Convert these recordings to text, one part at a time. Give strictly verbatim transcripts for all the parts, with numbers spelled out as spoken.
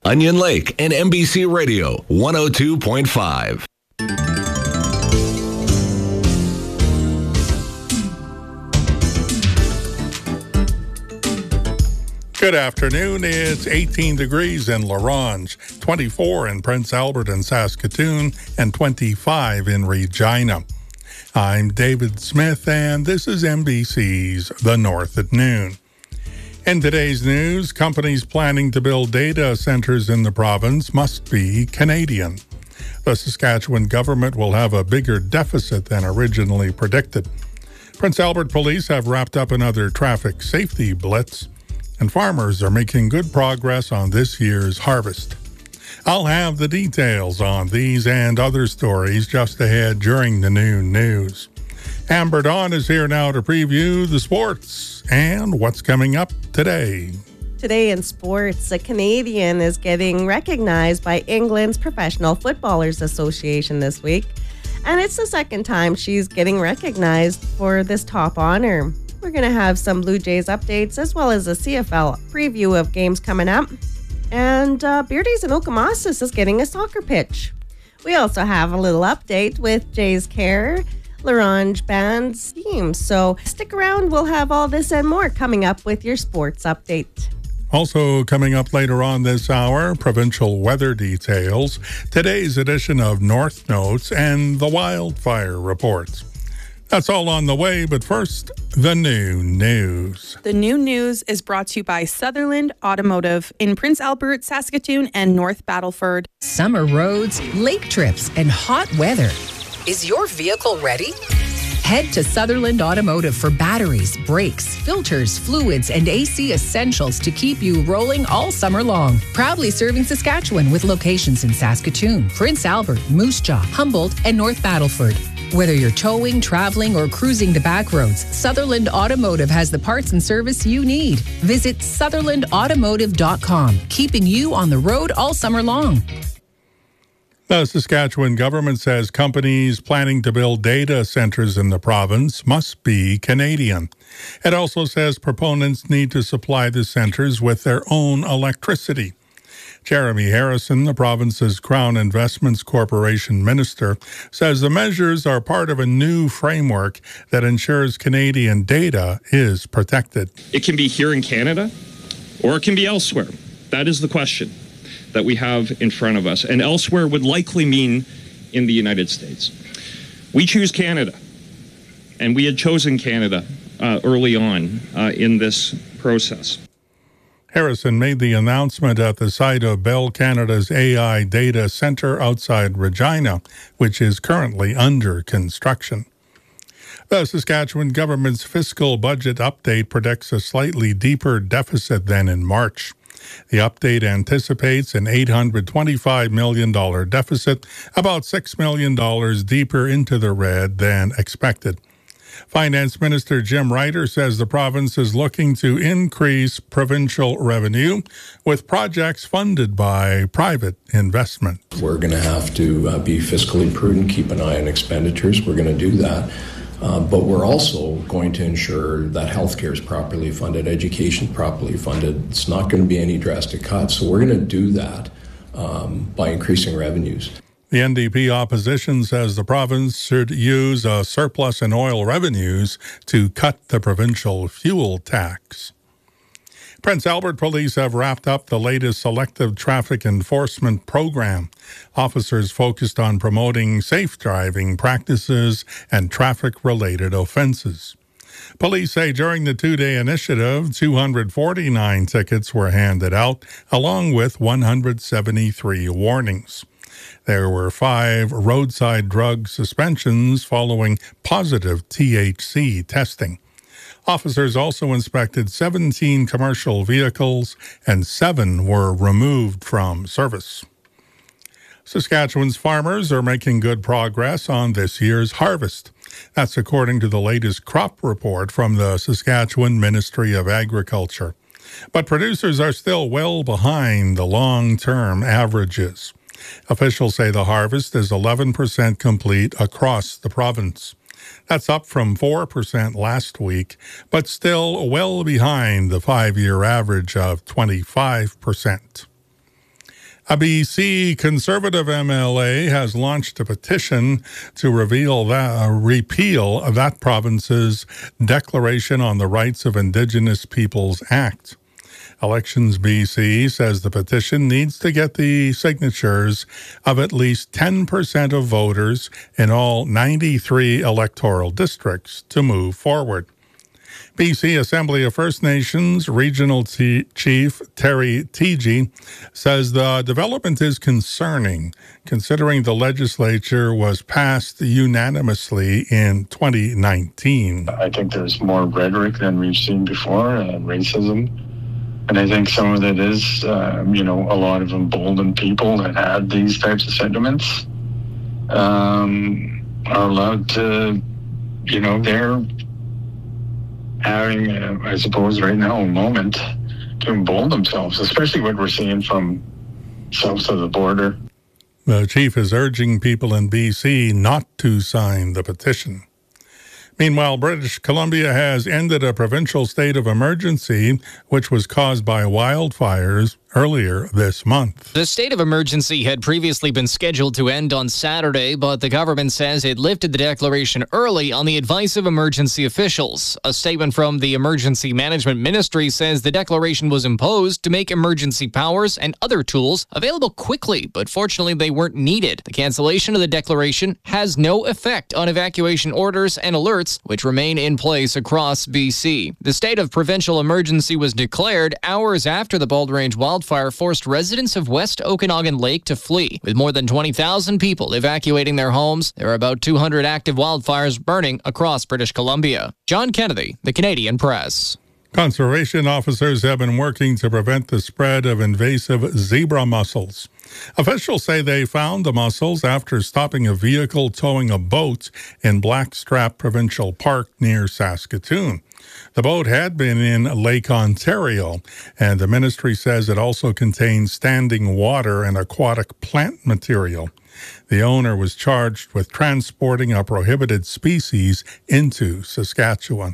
Onion Lake and N B C Radio one oh two point five. Good afternoon. It's eighteen degrees in La Ronge, twenty-four in Prince Albert and Saskatoon, and twenty-five in Regina. I'm David Smith, and this is N B C's The North at Noon. In today's news, companies planning to build data centers in the province must be Canadian. The Saskatchewan government will have a bigger deficit than originally predicted. Prince Albert police have wrapped up another traffic safety blitz, and farmers are making good progress on this year's harvest. I'll have the details on these and other stories just ahead during the noon news. Amber Dawn is here now to preview the sports and what's coming up today. Today in sports, a Canadian is getting recognized by England's Professional Footballers Association this week, and it's the second time she's getting recognized for this top honor. We're going to have some Blue Jays updates as well as a C F L preview of games coming up. And uh, Beardy's in Okemos is getting a soccer pitch. We also have a little update with Jays Care, La Ronge Band's team. So stick around. We'll have all this and more coming up with your sports update. Also coming up later on this hour, provincial weather details, today's edition of North Notes, and the wildfire reports. That's all on the way, but first, the new news. The new news is brought to you by Sutherland Automotive in Prince Albert, Saskatoon, and North Battleford. Summer roads, lake trips, and hot weather. Is your vehicle ready? Head to Sutherland Automotive for batteries, brakes, filters, fluids, and A C essentials to keep you rolling all summer long. Proudly serving Saskatchewan with locations in Saskatoon, Prince Albert, Moose Jaw, Humboldt, and North Battleford. Whether you're towing, traveling, or cruising the back roads, Sutherland Automotive has the parts and service you need. Visit Sutherland Automotive dot com, keeping you on the road all summer long. The Saskatchewan government says companies planning to build data centers in the province must be Canadian. It also says proponents need to supply the centers with their own electricity. Jeremy Harrison, the province's Crown Investments Corporation minister, says the measures are part of a new framework that ensures Canadian data is protected. It can be here in Canada, or it can be elsewhere. That is the question that we have in front of us. And elsewhere would likely mean in the United States. We choose Canada, and we had chosen Canada uh, early on uh, in this process. Harrison made the announcement at the site of Bell Canada's A I data center outside Regina, which is currently under construction. The Saskatchewan government's fiscal budget update predicts a slightly deeper deficit than in March. The update anticipates an eight hundred twenty-five million dollars deficit, about six million dollars deeper into the red than expected. Finance Minister Jim Ryder says the province is looking to increase provincial revenue with projects funded by private investment. We're going to have to uh, be fiscally prudent, keep an eye on expenditures. We're going to do that. Uh, but we're also going to ensure that healthcare is properly funded, education properly funded. It's not going to be any drastic cuts. So we're going to do that um, by increasing revenues. The N D P opposition says the province should use a surplus in oil revenues to cut the provincial fuel tax. Prince Albert police have wrapped up the latest selective traffic enforcement program. Officers focused on promoting safe driving practices and traffic-related offenses. Police say during the two-day initiative, two hundred forty-nine tickets were handed out, along with one hundred seventy-three warnings. There were five roadside drug suspensions following positive T H C testing. Officers also inspected seventeen commercial vehicles, and seven were removed from service. Saskatchewan's farmers are making good progress on this year's harvest. That's according to the latest crop report from the Saskatchewan Ministry of Agriculture. But producers are still well behind the long-term averages. Officials say the harvest is eleven percent complete across the province. That's up from four percent last week, but still well behind the five-year average of twenty-five percent. A B C Conservative M L A has launched a petition to reveal that, uh, repeal that province's Declaration on the Rights of Indigenous Peoples Act. Elections B C says the petition needs to get the signatures of at least ten percent of voters in all ninety-three electoral districts to move forward. B C Assembly of First Nations Regional T- Chief Terry Teegee says the development is concerning, considering the legislature was passed unanimously in twenty nineteen. I think there's more rhetoric than we've seen before, uh, racism. And I think some of it is, uh, you know, a lot of emboldened people that have these types of sentiments um, are allowed to, you know, they're having, uh, I suppose, right now a moment to embolden themselves, especially what we're seeing from south of the border. The chief is urging people in B C not to sign the petition. Meanwhile, British Columbia has ended a provincial state of emergency, which was caused by wildfires earlier this month. The state of emergency had previously been scheduled to end on Saturday, but the government says it lifted the declaration early on the advice of emergency officials. A statement from the Emergency Management Ministry says the declaration was imposed to make emergency powers and other tools available quickly, but fortunately they weren't needed. The cancellation of the declaration has no effect on evacuation orders and alerts, which remain in place across B C. The state of provincial emergency was declared hours after the Bald Range wildfire Wildfire forced residents of West Okanagan Lake to flee. With more than twenty thousand people evacuating their homes, there are about two hundred active wildfires burning across British Columbia. John Kennedy, The Canadian Press. Conservation officers have been working to prevent the spread of invasive zebra mussels. Officials say they found the mussels after stopping a vehicle towing a boat in Blackstrap Provincial Park near Saskatoon. The boat had been in Lake Ontario, and the ministry says it also contains standing water and aquatic plant material. The owner was charged with transporting a prohibited species into Saskatchewan.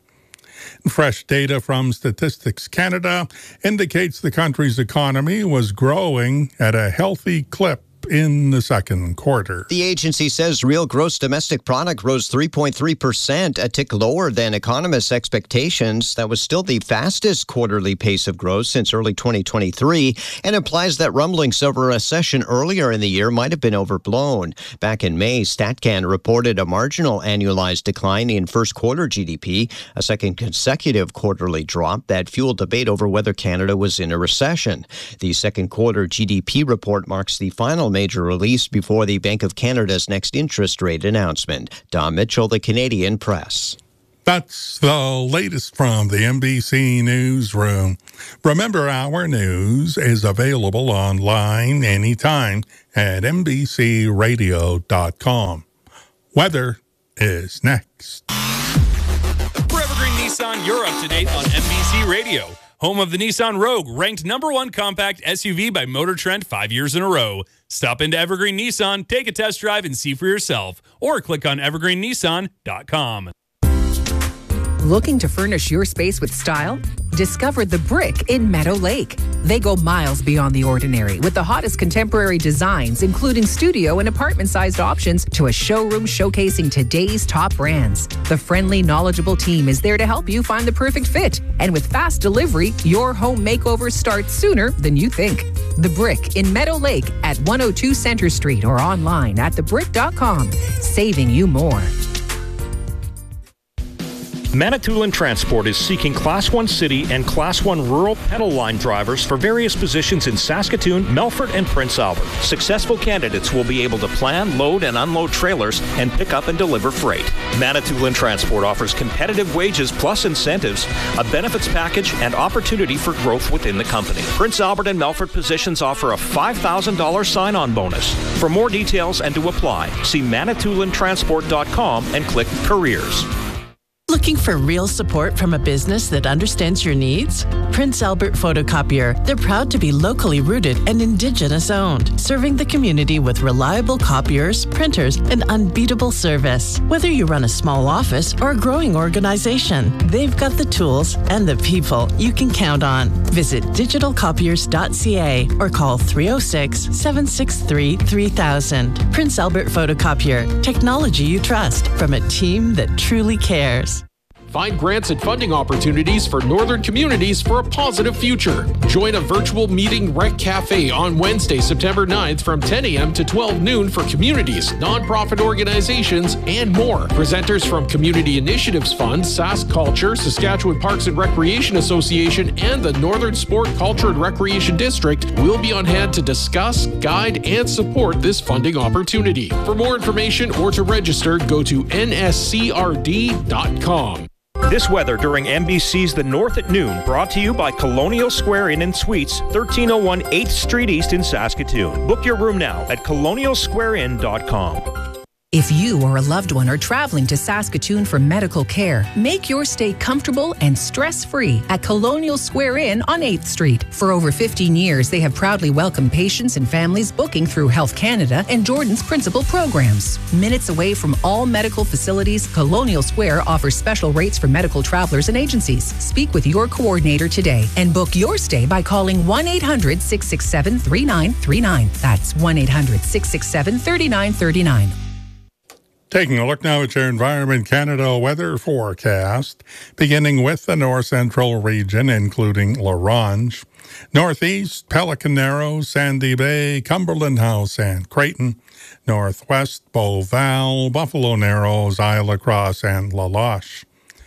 Fresh data from Statistics Canada indicates the country's economy was growing at a healthy clip in the second quarter. The agency says real gross domestic product rose three point three percent, a tick lower than economists' expectations. That was still the fastest quarterly pace of growth since early twenty twenty-three and implies that rumblings of a recession earlier in the year might have been overblown. Back in May, StatCan reported a marginal annualized decline in first quarter G D P, a second consecutive quarterly drop that fueled debate over whether Canada was in a recession. The second quarter G D P report marks the final major release before the Bank of Canada's next interest rate announcement. Don Mitchell, The Canadian Press. That's the latest from the N B C Newsroom. Remember, our news is available online anytime at N B C radio dot com. Weather is next. For Evergreen Nissan, you're up to date on N B C Radio. Home of the Nissan Rogue, ranked number one compact S U V by Motor Trend five years in a row. Stop into Evergreen Nissan, take a test drive, and see for yourself. Or click on evergreen nissan dot com. Looking to furnish your space with style? Discover The Brick in Meadow Lake. They go miles beyond the ordinary with the hottest contemporary designs, including studio and apartment-sized options, to a showroom showcasing today's top brands. The friendly, knowledgeable team is there to help you find the perfect fit. And with fast delivery, your home makeovers start sooner than you think. The Brick in Meadow Lake at one oh two Center Street or online at the brick dot com, saving you more. Manitoulin Transport is seeking Class one City and Class one Rural Pedal Line drivers for various positions in Saskatoon, Melfort, and Prince Albert. Successful candidates will be able to plan, load, and unload trailers and pick up and deliver freight. Manitoulin Transport offers competitive wages plus incentives, a benefits package, and opportunity for growth within the company. Prince Albert and Melfort positions offer a five thousand dollars sign-on bonus. For more details and to apply, see manitoulin transport dot com and click Careers. Looking for real support from a business that understands your needs? Prince Albert Photocopier. They're proud to be locally rooted and Indigenous owned, serving the community with reliable copiers, printers, and unbeatable service. Whether you run a small office or a growing organization, they've got the tools and the people you can count on. Visit digital copiers dot c a or call three oh six, seven six three, three thousand. Prince Albert Photocopier. Technology you trust from a team that truly cares. Find grants and funding opportunities for northern communities for a positive future. Join a virtual meeting Rec Cafe on Wednesday, September ninth from ten a.m. to twelve noon for communities, nonprofit organizations, and more. Presenters from Community Initiatives Fund, Sask Culture, Saskatchewan Parks and Recreation Association, and the Northern Sport, Culture and Recreation District will be on hand to discuss, guide, and support this funding opportunity. For more information or to register, go to N S C R D dot com. This weather during N B C's The North at Noon, brought to you by Colonial Square Inn and Suites, thirteen oh one eighth Street East in Saskatoon. Book your room now at colonial square inn dot com. If you or a loved one are traveling to Saskatoon for medical care, make your stay comfortable and stress-free at Colonial Square Inn on eighth Street. For over fifteen years, they have proudly welcomed patients and families booking through Health Canada and Jordan's principal programs. Minutes away from all medical facilities, Colonial Square offers special rates for medical travelers and agencies. Speak with your coordinator today and book your stay by calling one eight hundred, six six seven, three nine three nine. That's one eight hundred, six six seven, three nine three nine. Taking a look now at your Environment Canada weather forecast, beginning with the north central region, including La Ronge, northeast, Pelican Narrows, Sandy Bay, Cumberland House, and Creighton, northwest, Beauval, Buffalo Narrows, Isle Cross, and La Loche.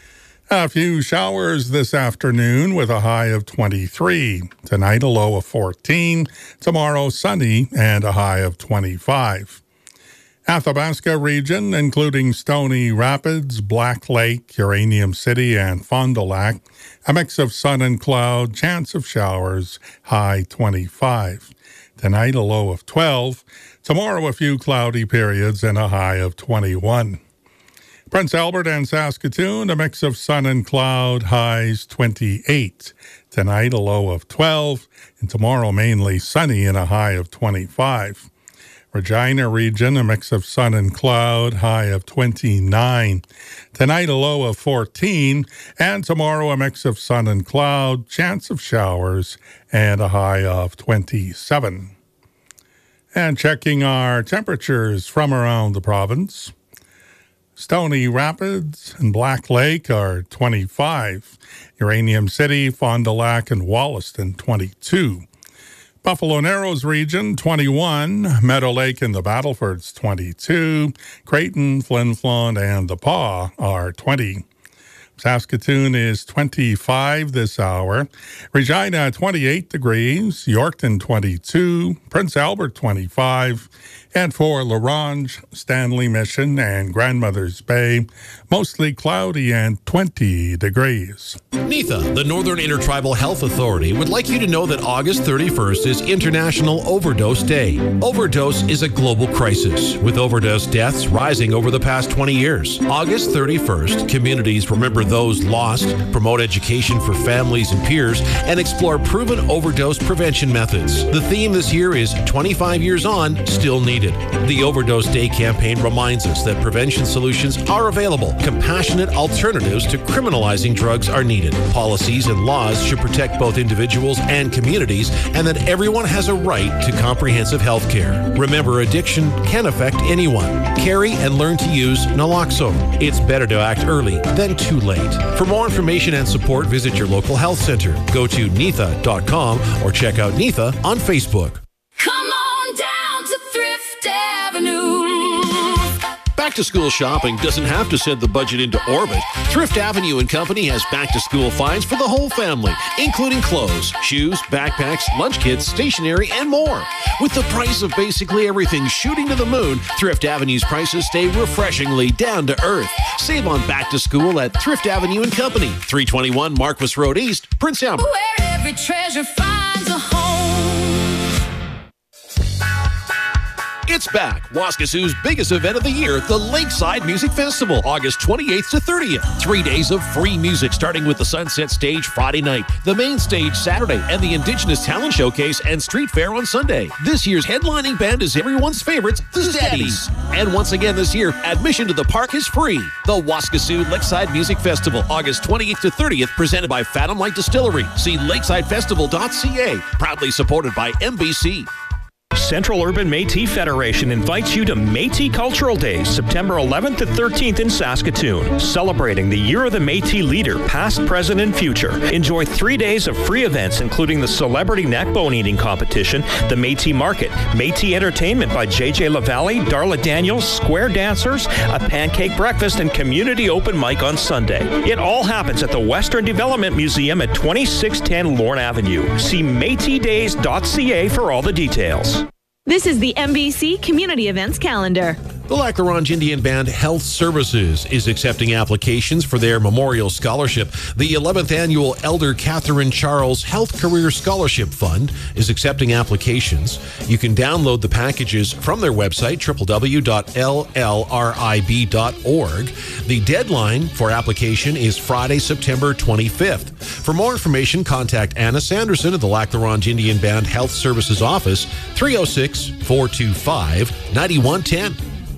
A few showers this afternoon with a high of twenty-three. Tonight, a low of fourteen. Tomorrow, sunny and a high of twenty-five. Athabasca region, including Stony Rapids, Black Lake, Uranium City, and Fond du Lac, a mix of sun and cloud, chance of showers, high twenty-five. Tonight, a low of twelve. Tomorrow, a few cloudy periods and a high of twenty-one. Prince Albert and Saskatoon, a mix of sun and cloud, highs twenty-eight. Tonight, a low of twelve, and tomorrow, mainly sunny and a high of twenty-five. Regina region, a mix of sun and cloud, high of twenty-nine. Tonight, a low of fourteen, and tomorrow, a mix of sun and cloud, chance of showers, and a high of twenty-seven. And checking our temperatures from around the province. Stony Rapids and Black Lake are twenty-five. Uranium City, Fond du Lac, and Wollaston, twenty-two. Buffalo Narrows region, twenty-one. Meadow Lake and the Battlefords, twenty-two. Creighton, Flin Flon, and the Pas are twenty. Saskatoon is twenty-five this hour. Regina, twenty-eight degrees. Yorkton, twenty-two. Prince Albert, twenty-five. And for La Ronge, Stanley Mission, and Grandmother's Bay, mostly cloudy and twenty degrees. NITHA, the Northern Intertribal Health Authority, would like you to know that August thirty-first is International Overdose Day. Overdose is a global crisis, with overdose deaths rising over the past twenty years. August thirty-first, communities remember those lost, promote education for families and peers, and explore proven overdose prevention methods. The theme this year is twenty-five years on, still needed. The Overdose Day campaign reminds us that prevention solutions are available. Compassionate alternatives to criminalizing drugs are needed. Policies and laws should protect both individuals and communities, and that everyone has a right to comprehensive health care. Remember, addiction can affect anyone. Carry and learn to use naloxone. It's better to act early than too late. For more information and support, visit your local health center. Go to nitha dot com or check out NITHA on Facebook. Come on down to Thrift Avenue. Back to school shopping doesn't have to send the budget into orbit. Thrift Avenue and Company has back to school finds for the whole family, including clothes, shoes, backpacks, lunch kits, stationery, and more. With the price of basically everything shooting to the moon, Thrift Avenue's prices stay refreshingly down to earth. Save on back to school at Thrift Avenue and Company, three twenty-one Marquis Road East, Prince Albert. Where every treasure finds a home. It's back. Waskasoo's biggest event of the year, the Lakeside Music Festival, August twenty-eighth to thirtieth. Three days of free music starting with the Sunset Stage Friday night, the main stage Saturday, and the Indigenous Talent Showcase and Street Fair on Sunday. This year's headlining band is everyone's favorite, the Steadies. And once again this year, admission to the park is free. The Waskasoo Lakeside Music Festival, August twenty-eighth to thirtieth, presented by Phantom Light Distillery. See lakeside festival dot c a. Proudly supported by M B C. Central Urban Métis Federation invites you to Métis Cultural Days, September eleventh to thirteenth in Saskatoon, celebrating the Year of the Métis leader, past, present, and future. Enjoy three days of free events, including the Celebrity Neck Bone Eating Competition, the Métis Market, Métis Entertainment by J J LaValle, Darla Daniels, Square Dancers, a pancake breakfast, and community open mic on Sunday. It all happens at the Western Development Museum at twenty-six ten Lorne Avenue. See métis days dot c a for all the details. This is the M B C Community Events Calendar. The Lac La Ronge Indian Band Health Services is accepting applications for their Memorial Scholarship. The eleventh Annual Elder Catherine Charles Health Career Scholarship Fund is accepting applications. You can download the packages from their website, w w w dot l l r i b dot org. The deadline for application is Friday, September twenty-fifth. For more information, contact Anna Sanderson at the Lac La Ronge Indian Band Health Services Office, three oh six, four two five, nine one one zero.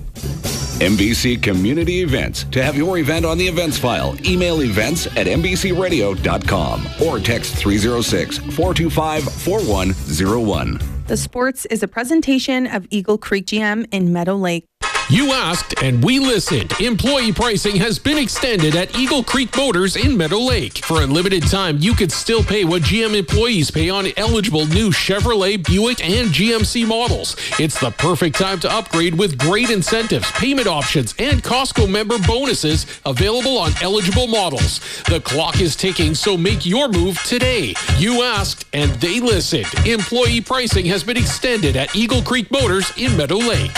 M B C Community Events. To have your event on the events file, email events at m b c radio dot com or text three oh six, four two five, four one oh one. The Sports is a presentation of Eagle Creek G M in Meadow Lake. You asked and we listened. Employee pricing has been extended at Eagle Creek Motors in Meadow Lake. For a limited time, you could still pay what G M employees pay on eligible new Chevrolet, Buick, and G M C models. It's the perfect time to upgrade with great incentives, payment options, and Costco member bonuses available on eligible models. The clock is ticking, so make your move today. You asked and they listened. Employee pricing has been extended at Eagle Creek Motors in Meadow Lake.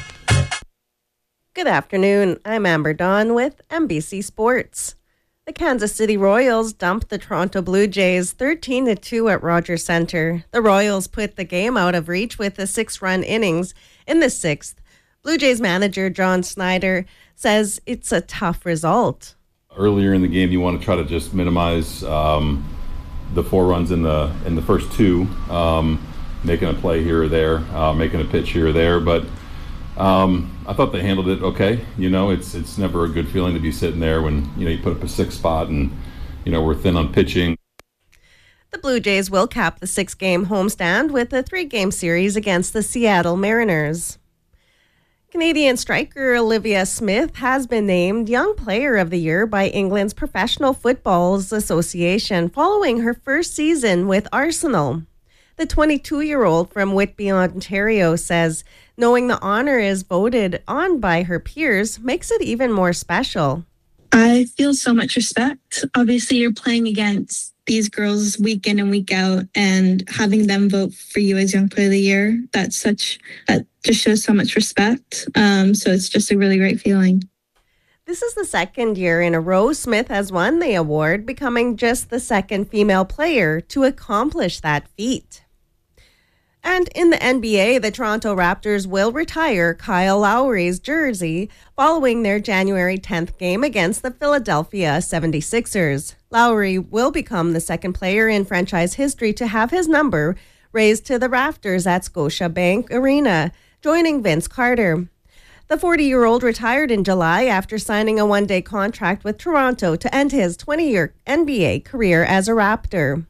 Good afternoon. I'm Amber Dawn with M B C Sports. The Kansas City Royals dumped the Toronto Blue Jays thirteen to two at Rogers Centre. The Royals put the game out of reach with a six-run innings in the sixth. Blue Jays manager John Snyder says it's a tough result. Earlier in the game, you want to try to just minimize um, the four runs in the in the first two, um, making a play here or there, uh, making a pitch here or there, but Um, I thought they handled it okay. You know, it's it's never a good feeling to be sitting there when, you know, you put up a six spot and, you know, we're thin on pitching. The Blue Jays will cap the six-game homestand with a three-game series against the Seattle Mariners. Canadian striker Olivia Smith has been named Young Player of the Year by England's Professional Football Association following her first season with Arsenal. The twenty-two-year-old from Whitby, Ontario, says knowing the honor is voted on by her peers makes it even more special. I feel so much respect. Obviously, you're playing against these girls week in and week out, and having them vote for you as Young Player of the Year, that's such, that just shows so much respect. Um, so it's just a really great feeling. This is the second year in a row Smith has won the award, becoming just the second female player to accomplish that feat. And in the N B A, the Toronto Raptors will retire Kyle Lowry's jersey following their January tenth game against the Philadelphia seventy-sixers. Lowry will become the second player in franchise history to have his number raised to the rafters at Scotiabank Arena, joining Vince Carter. The forty-year-old retired in July after signing a one-day contract with Toronto to end his twenty-year N B A career as a Raptor.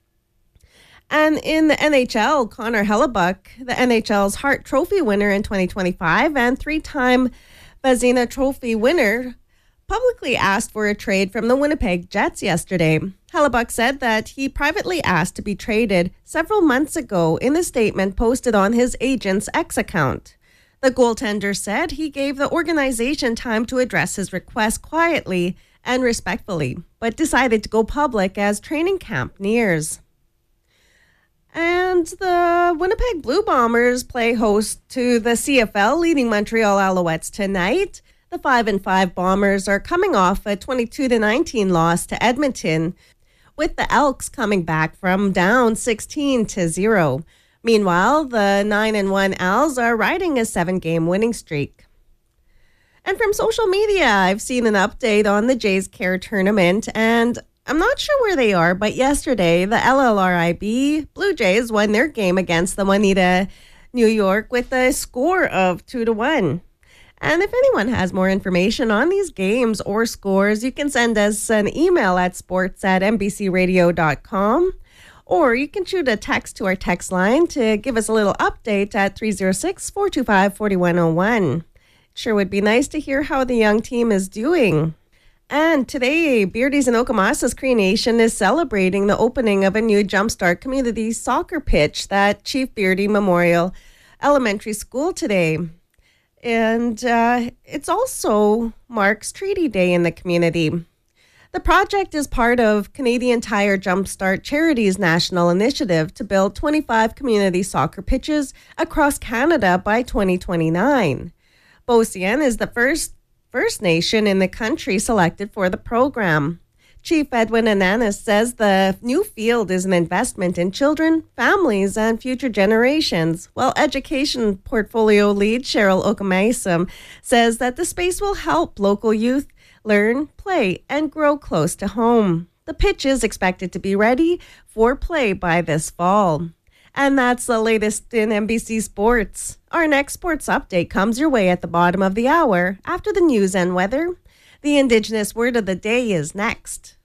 And in the N H L, Connor Hellebuyck, the N H L's Hart Trophy winner in twenty twenty-five and three-time Vezina Trophy winner, publicly asked for a trade from the Winnipeg Jets yesterday. Hellebuyck said that he privately asked to be traded several months ago in a statement posted on his agent's X account. The goaltender said he gave the organization time to address his request quietly and respectfully, but decided to go public as training camp nears. And the Winnipeg Blue Bombers play host to the C F L leading Montreal Alouettes tonight. The five and five Bombers are coming off a twenty-two to nineteen loss to Edmonton, with the Elks coming back from down sixteen to zero. Meanwhile, the nine and one Owls are riding a seven-game winning streak. And from social media, I've seen an update on the Jays Care Tournament, and I'm not sure where they are, but yesterday, the L L R I B Blue Jays won their game against the Oneida, New York, with a score of two to one. And if anyone has more information on these games or scores, you can send us an email at sports at n b c radio dot com, or you can shoot a text to our text line to give us a little update at three oh six, four two five, four one oh one. Sure would be nice to hear how the young team is doing. And today, Beardy's in Okamassa's Cree Nation is celebrating the opening of a new Jumpstart community soccer pitch at Chief Beardy Memorial Elementary School today. And uh, it's also marks Treaty Day in the community. The project is part of Canadian Tire Jumpstart Charities national initiative to build twenty-five community soccer pitches across Canada by twenty twenty-nine. Beausien is the first First Nation in the country selected for the program. Chief Edwin Ananas says the new field is an investment in children, families, and future generations, while education portfolio lead Cheryl Okamaisom says that the space will help local youth learn, play, and grow close to home. The pitch is expected to be ready for play by this fall. And that's the latest in N B C Sports. Our next sports update comes your way at the bottom of the hour after the news and weather. The Indigenous word of the day is next.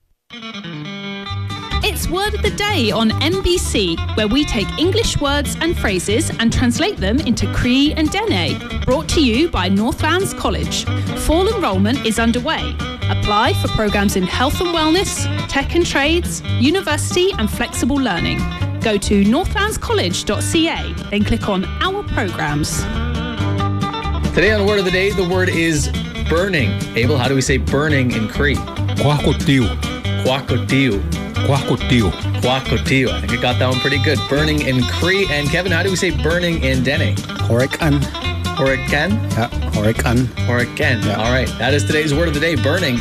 It's Word of the Day on N B C, where we take English words and phrases and translate them into Cree and Dene. Brought to you by Northlands College. Fall enrolment is underway. Apply for programs in health and wellness, tech and trades, university and flexible learning. Go to northlands college dot c a, then click on Our Programs. Today on Word of the Day, the word is burning. Abel, how do we say burning in Cree? Kwakotiu. Kwakotiu. Kwakotiu. Kwakotiu. I think I got that one pretty good. Burning in Cree. And Kevin, how do we say burning in Dene? Horikan. Horikan? Yeah, Horikan. Horikan. Yeah. All right. That is today's Word of the Day, burning.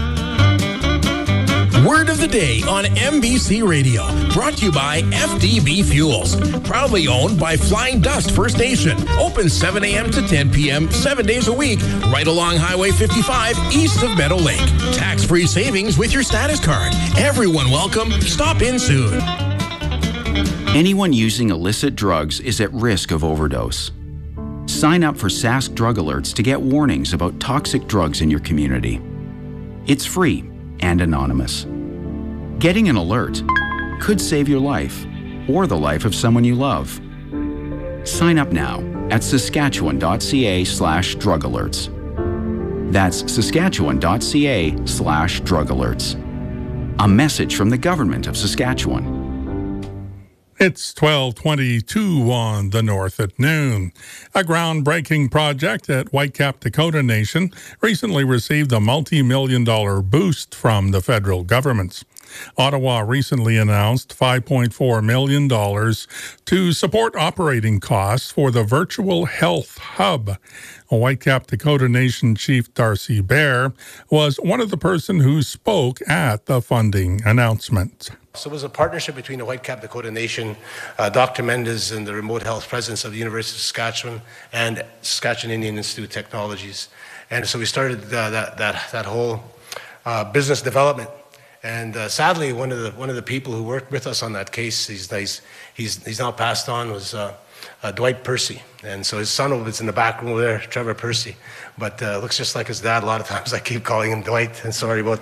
Word of the Day on N B C Radio. Brought to you by F D B Fuels. Proudly owned by Flying Dust First Nation. Open seven a.m. to ten p.m. seven days a week. Right along Highway fifty-five east of Meadow Lake. Tax-free savings with your status card. Everyone welcome. Stop in soon. Anyone using illicit drugs is at risk of overdose. Sign up for Sask Drug Alerts to get warnings about toxic drugs in your community. It's free and anonymous. Getting an alert could save your life or the life of someone you love. Sign up now at saskatchewan.ca slash drug alerts. That's saskatchewan.ca slash drug alerts. A message from the Government of Saskatchewan. It's twelve twenty-two on the North at noon. A groundbreaking project at Whitecap Dakota Nation recently received a multi-million dollar boost from the federal government. Ottawa recently announced five point four million dollars to support operating costs for the virtual health hub. Whitecap Dakota Nation Chief Darcy Bear was one of the person who spoke at the funding announcement. So it was a partnership between the Whitecap Dakota Nation, uh, Doctor Mendes and the remote health presence of the University of Saskatchewan and Saskatchewan Indian Institute of Technologies. And so we started uh, that, that, that whole uh, business development. And uh, sadly, one of the one of the people who worked with us on that case, he's he's he's, he's now passed on, was uh, uh, Dwight Percy. And so his son is in the back room over there, Trevor Percy. But uh, looks just like his dad. A lot of times I keep calling him Dwight, and sorry about